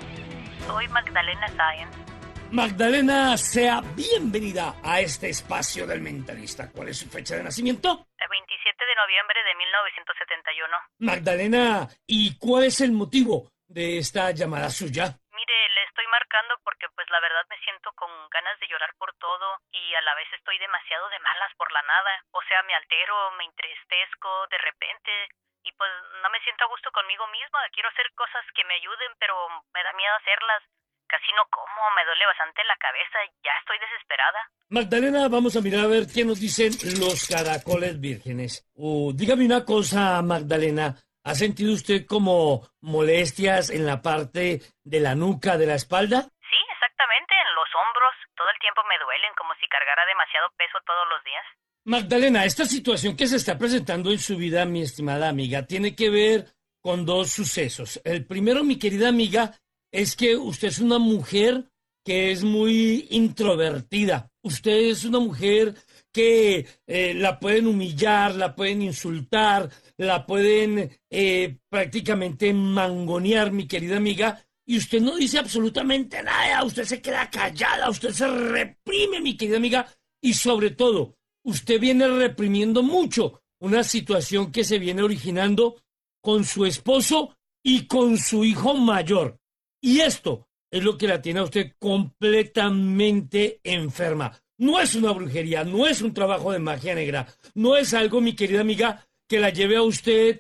Soy Magdalena Sáenz. Magdalena, sea bienvenida a este espacio del Mentalista. ¿Cuál es su fecha de nacimiento? El 27 de noviembre de 1971. Magdalena, ¿y cuál es el motivo de esta llamada suya? Mire, le estoy marcando porque pues la verdad me siento con ganas de llorar por todo y a la vez estoy demasiado de malas por la nada. O sea, me altero, me entristezco de repente y pues no me siento a gusto conmigo misma. Quiero hacer cosas que me ayuden, pero me da miedo hacerlas. Casi no como, me duele bastante la cabeza, ya estoy desesperada. Magdalena, vamos a mirar a ver qué nos dicen los caracoles vírgenes. Dígame una cosa, Magdalena. ¿Ha sentido usted como molestias en la parte de la nuca, de la espalda? Sí, exactamente, en los hombros. Todo el tiempo me duelen, como si cargara demasiado peso todos los días. Magdalena, esta situación que se está presentando en su vida, mi estimada amiga, tiene que ver con dos sucesos. El primero, mi querida amiga, es que usted es una mujer que es muy introvertida. Usted es una mujer que la pueden humillar, la pueden insultar, la pueden prácticamente mangonear, mi querida amiga, y usted no dice absolutamente nada, usted se queda callada, usted se reprime, mi querida amiga, y sobre todo, usted viene reprimiendo mucho una situación que se viene originando con su esposo y con su hijo mayor. Y esto es lo que la tiene a usted completamente enferma. No es una brujería, no es un trabajo de magia negra, no es algo, mi querida amiga, que la lleve a usted,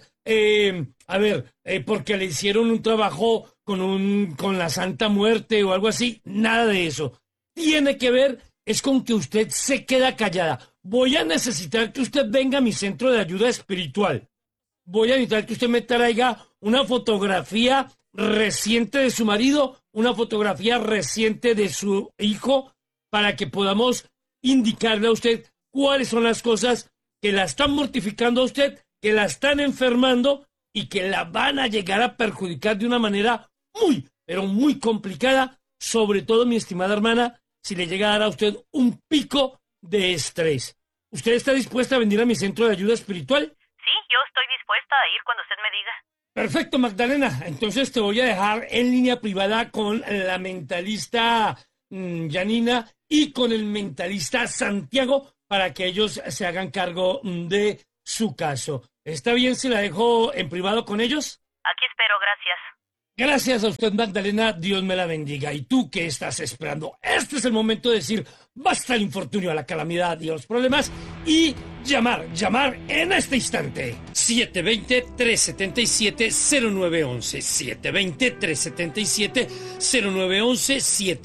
porque le hicieron un trabajo con la Santa Muerte o algo así, nada de eso. Tiene que ver, es con que usted se queda callada. Voy a necesitar que usted venga a mi centro de ayuda espiritual. Voy a necesitar que usted me traiga una fotografía reciente de su marido, una fotografía reciente de su hijo, para que podamos indicarle a usted cuáles son las cosas que la están mortificando a usted, que la están enfermando y que la van a llegar a perjudicar de una manera muy, pero muy complicada, sobre todo, mi estimada hermana, si le llega a dar a usted un pico de estrés. ¿Usted está dispuesta a venir a mi centro de ayuda espiritual? Sí, yo estoy dispuesta a ir cuando usted me diga. Perfecto, Magdalena. Entonces te voy a dejar en línea privada con la mentalista Janina y con el mentalista Santiago para que ellos se hagan cargo de su caso. ¿Está bien si la dejo en privado con ellos? Aquí espero, gracias. Gracias a usted, Magdalena, Dios me la bendiga. ¿Y tú qué estás esperando? Este es el momento de decir basta al infortunio, a la calamidad y a los problemas y llamar en este instante. 720-377-0911, 720-377-0911,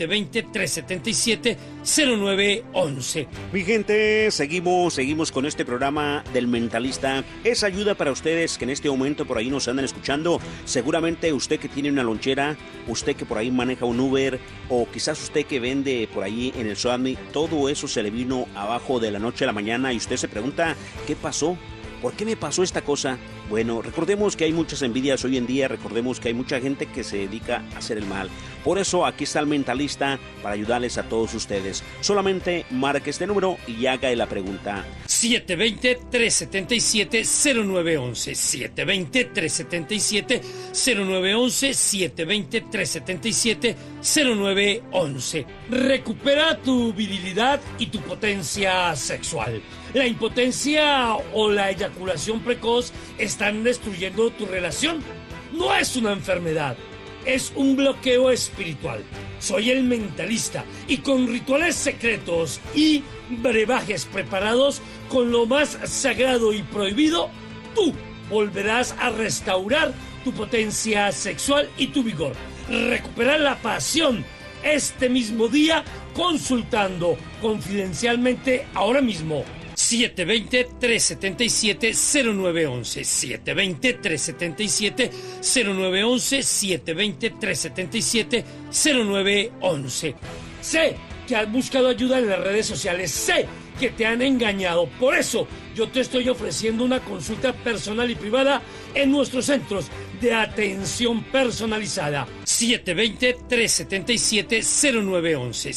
720-377-0911. Mi gente, seguimos con este programa del Mentalista. Es ayuda para ustedes que en este momento por ahí nos andan escuchando. Seguramente usted que tiene una lonchera, usted que por ahí maneja un Uber, o quizás usted que vende por ahí en el Suami, todo eso se le vino abajo de la noche a la mañana y usted se pregunta, ¿qué pasó? ¿Por qué me pasó esta cosa? Bueno, recordemos que hay muchas envidias hoy en día, recordemos que hay mucha gente que se dedica a hacer el mal. Por eso aquí está el Mentalista para ayudarles a todos ustedes. Solamente marque este número y haga la pregunta. 720-377-0911, 720-377-0911, 720-377-0911. Recupera tu virilidad y tu potencia sexual. La impotencia o la eyaculación precoz están destruyendo tu relación. No es una enfermedad, es un bloqueo espiritual. Soy el Mentalista y con rituales secretos y brebajes preparados con lo más sagrado y prohibido, tú volverás a restaurar tu potencia sexual y tu vigor. Recuperar la pasión este mismo día consultando confidencialmente ahora mismo. 720-377-0911, 720-377-0911, 720-377-0911. Sé que has buscado ayuda en las redes sociales, sé que te han engañado, por eso yo te estoy ofreciendo una consulta personal y privada en nuestros centros de atención personalizada. 720-377-0911,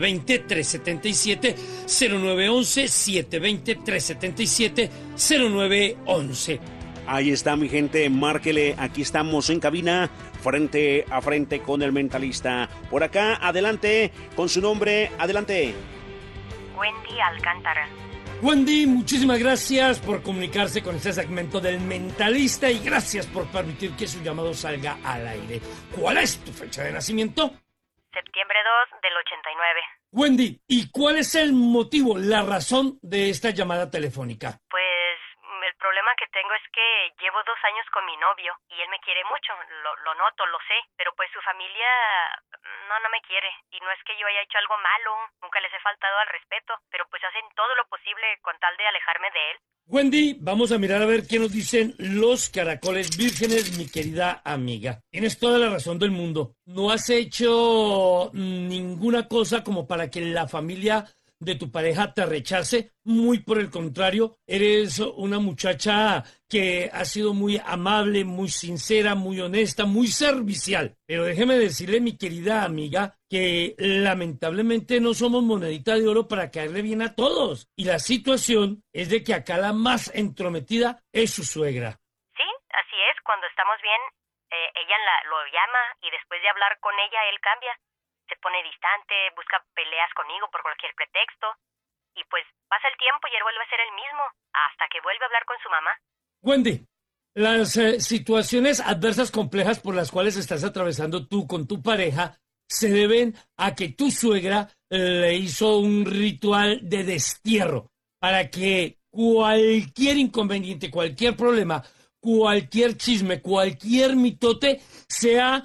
720-377-0911, 720-377-0911. Ahí está, mi gente, márquele, aquí estamos en cabina, frente a frente con el Mentalista. Por acá, adelante, con su nombre, adelante. Wendy Alcántara. Wendy, muchísimas gracias por comunicarse con este segmento del Mentalista y gracias por permitir que su llamado salga al aire. ¿Cuál es tu fecha de nacimiento? Septiembre 2 del 89. Wendy, ¿y cuál es el motivo, la razón de esta llamada telefónica? Pues el problema que tengo es que llevo 2 años con mi novio y él me quiere mucho, lo noto, lo sé, pero pues su familia no me quiere y no es que yo haya hecho algo malo, nunca les he faltado al respeto, pero pues hacen todo lo posible con tal de alejarme de él. Wendy, vamos a mirar a ver qué nos dicen los caracoles vírgenes, mi querida amiga. Tienes toda la razón del mundo. No has hecho ninguna cosa como para que la familia de tu pareja te rechace, muy por el contrario, eres una muchacha que ha sido muy amable, muy sincera, muy honesta, muy servicial. Pero déjeme decirle, mi querida amiga, que lamentablemente no somos monedita de oro para caerle bien a todos. Y la situación es de que acá la más entrometida es su suegra. Sí, así es, cuando estamos bien, ella lo llama y después de hablar con ella, él cambia. Se pone distante, busca peleas conmigo por cualquier pretexto. Y pues pasa el tiempo y él vuelve a ser el mismo, hasta que vuelve a hablar con su mamá. Wendy, las situaciones adversas complejas por las cuales estás atravesando tú con tu pareja se deben a que tu suegra le hizo un ritual de destierro para que cualquier inconveniente, cualquier problema, cualquier chisme, cualquier mitote sea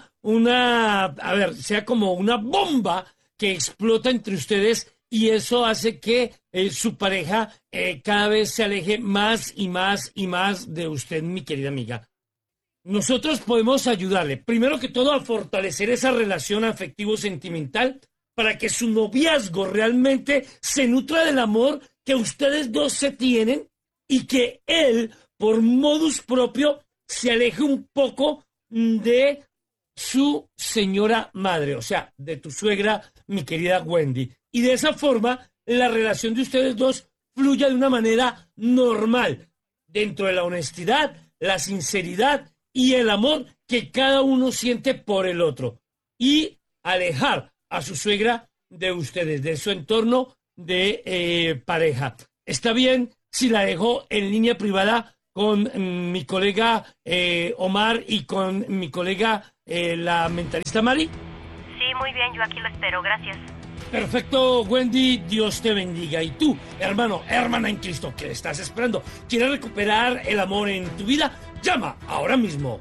sea como una bomba que explota entre ustedes y eso hace que su pareja cada vez se aleje más y más y más de usted, mi querida amiga. Nosotros podemos ayudarle, primero que todo, a fortalecer esa relación afectivo-sentimental para que su noviazgo realmente se nutra del amor que ustedes dos se tienen y que él, por modus propio, se aleje un poco de su señora madre, o sea, de tu suegra, mi querida Wendy. Y de esa forma, la relación de ustedes dos fluya de una manera normal, dentro de la honestidad, la sinceridad y el amor que cada uno siente por el otro. Y alejar a su suegra de ustedes, de su entorno de pareja. ¿Está bien si la dejo en línea privada con mi colega Omar y con mi colega la mentalista Mari? Sí, muy bien, yo aquí lo espero, gracias. Perfecto, Wendy, Dios te bendiga. Y tú, hermano, hermana en Cristo, ¿qué estás esperando? ¿Quieres recuperar el amor en tu vida? Llama ahora mismo.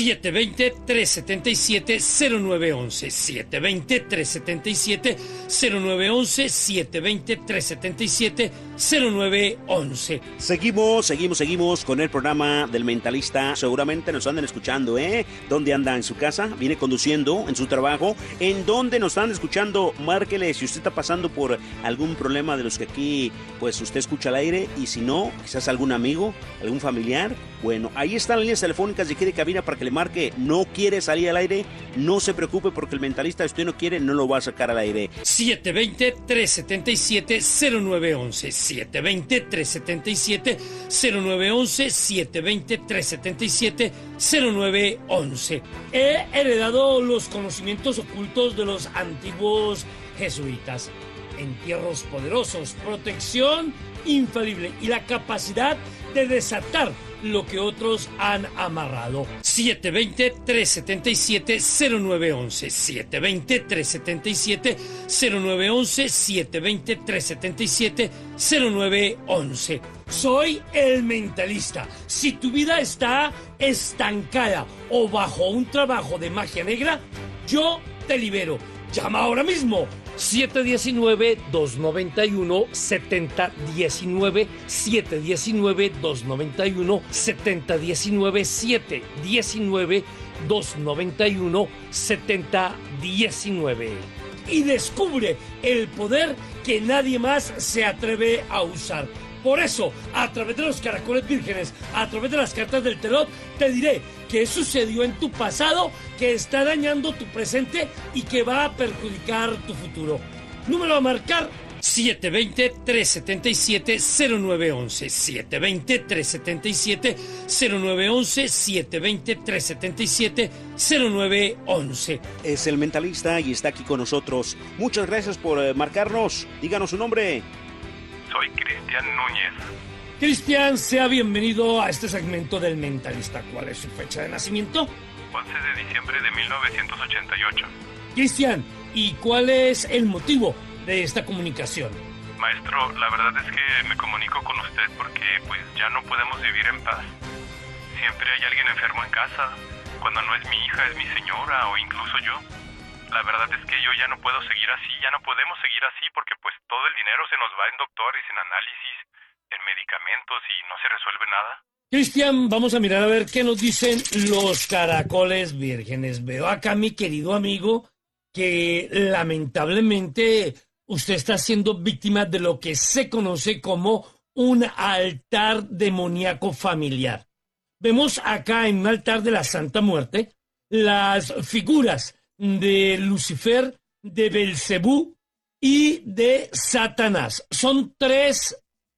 720-377-0911. 720-377-0911. 720-377-0911. Seguimos con el programa del mentalista. Seguramente nos andan escuchando, ¿eh? ¿Dónde anda? ¿En su casa? ¿Viene conduciendo? ¿En su trabajo? ¿En dónde nos están escuchando? Márquele si usted está pasando por algún problema de los que aquí, pues, usted escucha al aire. Y si no, quizás algún amigo, algún familiar. Bueno, ahí están las líneas telefónicas de aquí de cabina para que le marque. No quiere salir al aire, no se preocupe porque el mentalista, si usted no quiere, no lo va a sacar al aire. 720-377-0911. 720-377-0911. 720-377-0911. He heredado los conocimientos ocultos de los antiguos jesuitas. Entierros poderosos, protección infalible y la capacidad de desatar lo que otros han amarrado. 720-377-0911. 720-377-0911. 720-377-0911. Soy el mentalista. Si tu vida está estancada o bajo un trabajo de magia negra, yo te libero. Llama ahora mismo. 719-291-7019, 719-291-7019, 719-291-7019. Y descubre el poder que nadie más se atreve a usar. Por eso, a través de los caracoles vírgenes, a través de las cartas del tarot, te diré qué sucedió en tu pasado, que está dañando tu presente y que va a perjudicar tu futuro. Número a marcar: 720-377-0911. 720-377-0911. 720-377-0911. Es el mentalista y está aquí con nosotros. Muchas gracias por marcarnos. Díganos su nombre. Soy Cristian Núñez. Cristian, sea bienvenido a este segmento del mentalista. ¿Cuál es su fecha de nacimiento? 11 de diciembre de 1988. Cristian, ¿y cuál es el motivo de esta comunicación? Maestro, la verdad es que me comunico con usted porque pues ya no podemos vivir en paz. Siempre hay alguien enfermo en casa. Cuando no es mi hija, es mi señora o incluso yo. La verdad es que yo ya no puedo seguir así, ya no podemos seguir así porque pues todo el dinero se nos va en doctores, en análisis, en medicamentos y no se resuelve nada. Cristian, vamos a mirar a ver qué nos dicen los caracoles vírgenes. Veo acá, mi querido amigo, que lamentablemente usted está siendo víctima de lo que se conoce como un altar demoníaco familiar. Vemos acá en un altar de la Santa Muerte las figuras de Lucifer, de Belcebú y de Satanás. Son 3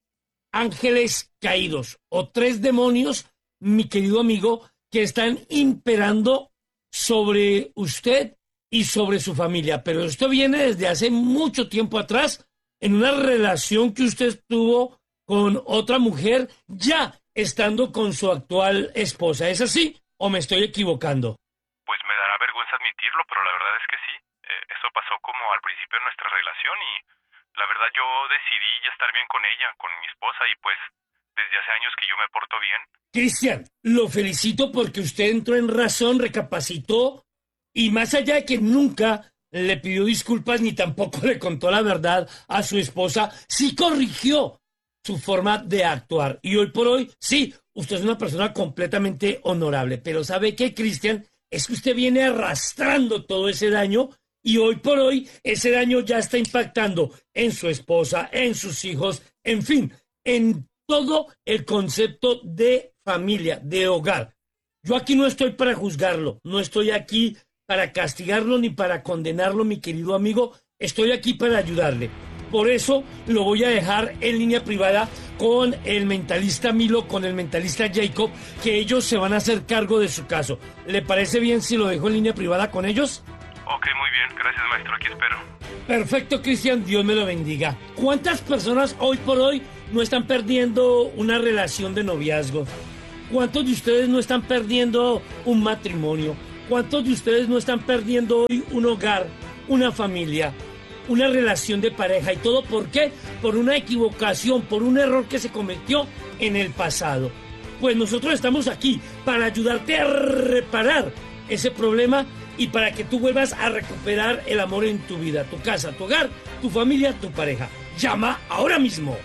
ángeles caídos o 3 demonios, mi querido amigo, que están imperando sobre usted y sobre su familia. Pero esto viene desde hace mucho tiempo atrás, en una relación que usted tuvo con otra mujer, ya estando con su actual esposa. ¿Es así o me estoy equivocando? Pues me dará vergüenza admitirlo, pero la verdad es que sí. Eso pasó como al principio de nuestra relación y la verdad yo decidí ya estar bien con ella, con mi esposa, y pues desde hace años que yo me porto bien. Cristian, lo felicito porque usted entró en razón, recapacitó y más allá de que nunca le pidió disculpas ni tampoco le contó la verdad a su esposa, sí corrigió su forma de actuar. Y hoy por hoy, sí, usted es una persona completamente honorable. Pero ¿sabe qué, Cristian? Es que usted viene arrastrando todo ese daño y hoy por hoy ese daño ya está impactando en su esposa, en sus hijos, en fin, en todo el concepto de familia, de hogar. Yo aquí no estoy para juzgarlo, no estoy aquí para castigarlo ni para condenarlo, mi querido amigo. Estoy aquí para ayudarle. Por eso lo voy a dejar en línea privada con el mentalista Milo, con el mentalista Jacob, que ellos se van a hacer cargo de su caso. ¿Le parece bien si lo dejo en línea privada con ellos? Ok, muy bien, gracias maestro, aquí espero. Perfecto, Cristian, Dios me lo bendiga. ¿Cuántas personas hoy por hoy no están perdiendo una relación de noviazgo? ¿Cuántos de ustedes no están perdiendo un matrimonio? ¿Cuántos de ustedes no están perdiendo hoy un hogar, una familia, una relación de pareja? ¿Y todo por qué? Por una equivocación, por un error que se cometió en el pasado. Pues nosotros estamos aquí para ayudarte a reparar ese problema y para que tú vuelvas a recuperar el amor en tu vida, tu casa, tu hogar, tu familia, tu pareja. Llama ahora mismo.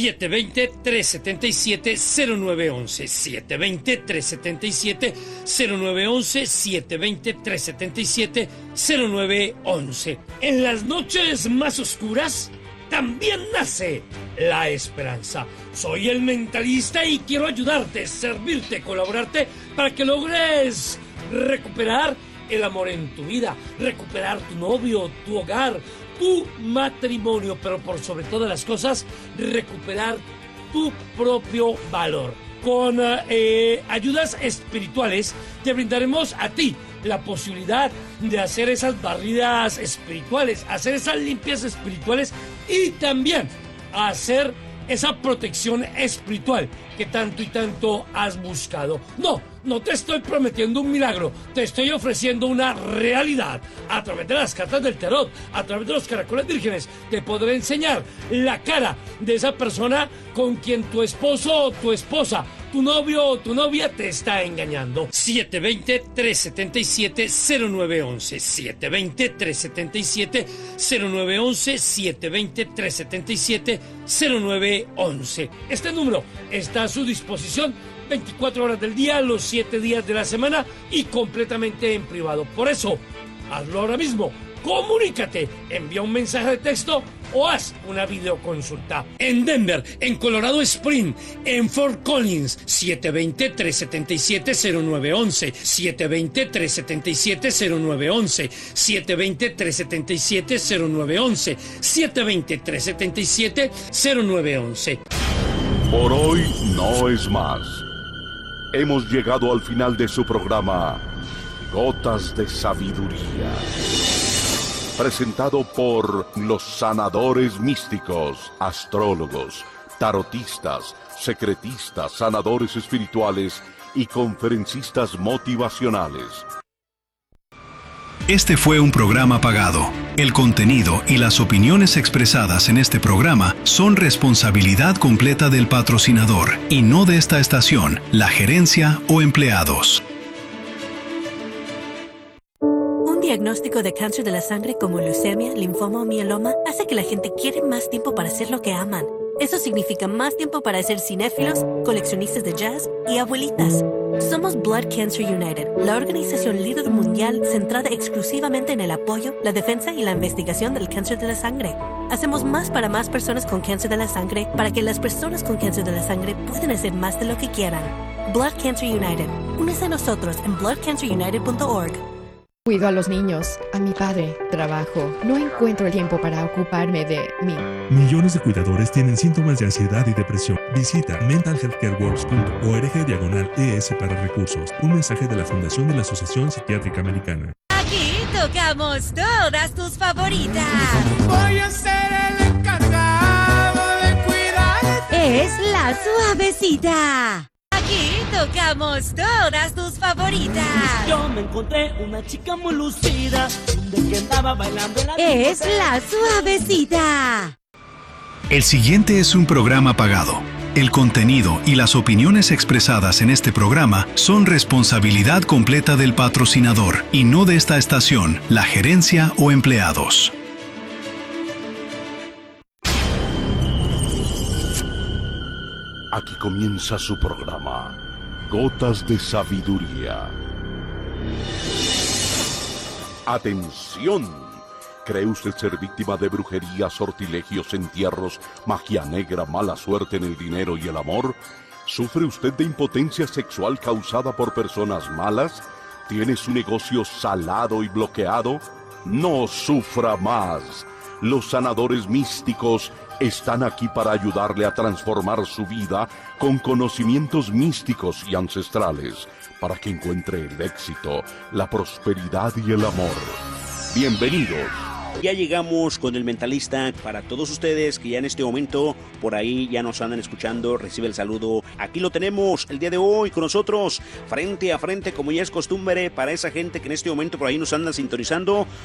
720-377-0911. 720-377-0911. 720-377-0911. En las noches más oscuras también nace la esperanza. Soy el mentalista y quiero ayudarte, servirte, colaborarte para que logres recuperar el amor en tu vida, recuperar tu novio, tu hogar, tu matrimonio, pero por sobre todas las cosas, recuperar tu propio valor. Con ayudas espirituales te brindaremos a ti la posibilidad de hacer esas barridas espirituales, hacer esas limpias espirituales y también hacer esa protección espiritual que tanto y tanto has buscado. No te estoy prometiendo un milagro, te estoy ofreciendo una realidad. A través de las cartas del tarot, a través de los caracoles vírgenes, te podré enseñar la cara de esa persona con quien tu esposo o tu esposa, tu novio o tu novia te está engañando. 720-377-0911. 720-377-0911. 720-377-0911. Este número está a su disposición 24 horas del día, los 7 días de la semana y completamente en privado. Por eso, hazlo ahora mismo. Comunícate, envía un mensaje de texto o haz una videoconsulta. En Denver, en Colorado Springs, en Fort Collins, 720-377-0911, 720-377-0911, 720-377-0911, 720-377-0911. Por hoy no es más. Hemos llegado al final de su programa Gotas de Sabiduría, presentado por los sanadores místicos, astrólogos, tarotistas, secretistas, sanadores espirituales y conferencistas motivacionales. Este fue un programa pagado. El contenido y las opiniones expresadas en este programa son responsabilidad completa del patrocinador y no de esta estación, la gerencia o empleados. Un diagnóstico de cáncer de la sangre como leucemia, linfoma o mieloma hace que la gente quiera más tiempo para hacer lo que aman. Eso significa más tiempo para ser cinéfilos, coleccionistas de jazz y abuelitas. Somos Blood Cancer United, la organización líder mundial centrada exclusivamente en el apoyo, la defensa y la investigación del cáncer de la sangre. Hacemos más para más personas con cáncer de la sangre para que las personas con cáncer de la sangre puedan hacer más de lo que quieran. Blood Cancer United. Únese a nosotros en bloodcancerunited.org. Cuido a los niños, a mi padre, trabajo. No encuentro el tiempo para ocuparme de mí. Millones de cuidadores tienen síntomas de ansiedad y depresión. Visita mentalhealthcareworks.org/ES para recursos. Un mensaje de la Fundación de la Asociación Psiquiátrica Americana. Aquí tocamos todas tus favoritas. Voy a ser el encargado de cuidarte. Es la suavecita. Aquí tocamos todas tus favoritas. Yo me encontré una chica muy lucida, donde que andaba bailando la... Es la suavecita. El siguiente es un programa pagado. El contenido y las opiniones expresadas en este programa son responsabilidad completa del patrocinador y no de esta estación, la gerencia o empleados. Aquí comienza su programa, Gotas de Sabiduría. ¡Atención! ¿Cree usted ser víctima de brujería, sortilegios, entierros, magia negra, mala suerte en el dinero y el amor? ¿Sufre usted de impotencia sexual causada por personas malas? ¿Tiene su negocio salado y bloqueado? ¡No sufra más! Los sanadores místicos están aquí para ayudarle a transformar su vida con conocimientos místicos y ancestrales, para que encuentre el éxito, la prosperidad y el amor. Bienvenidos. Ya llegamos con el mentalista para todos ustedes que ya en este momento por ahí ya nos andan escuchando. Recibe el saludo. Aquí lo tenemos el día de hoy con nosotros, frente a frente, como ya es costumbre, para esa gente que en este momento por ahí nos anda sintonizando.